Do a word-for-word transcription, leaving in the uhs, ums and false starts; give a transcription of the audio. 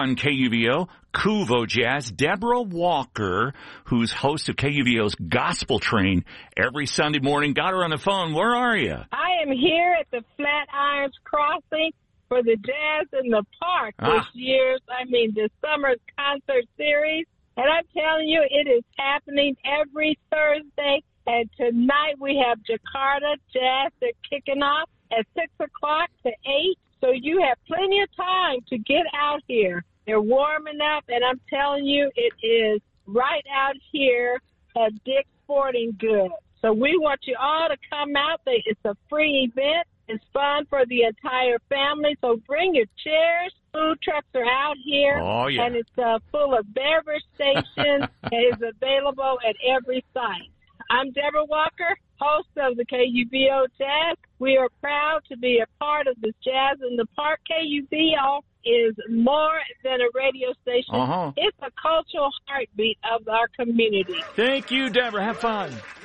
On K U V O, Kuvo Jazz, Deborah Walker, who's host of K U V O's Gospel Train every Sunday morning. Got her on the phone. Where are you? I am here at the Flatirons Crossing for the Jazz in the Park Ah. this year's, I mean, the summer's concert series. And I'm telling you, it is happening every Thursday. And tonight we have Jakarta Jazz. They're kicking off at six o'clock to eight. So you have plenty of time to get out here. They're warming up, and I'm telling you, it is right out here at Dick's Sporting Goods. So we want you all to come out. It's a free event. It's fun for the entire family. So bring your chairs. Food trucks are out here. Oh, yeah. And it's uh, full of beverage stations. It is available at every site. I'm Deborah Walker, host of the K U V O Jazz. We are proud to be a part of this Jazz in the Park. K U V O is more than a radio station. Uh-huh. It's a cultural heartbeat of our community. Thank you, Deborah. Have fun.